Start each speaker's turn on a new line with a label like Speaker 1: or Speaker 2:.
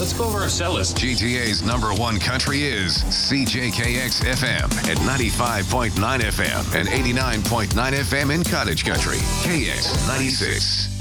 Speaker 1: Let's go over our set list.
Speaker 2: GTA's #1 country is CJKX FM at 95.9 FM and 89.9 FM in Cottage Country. KX 96.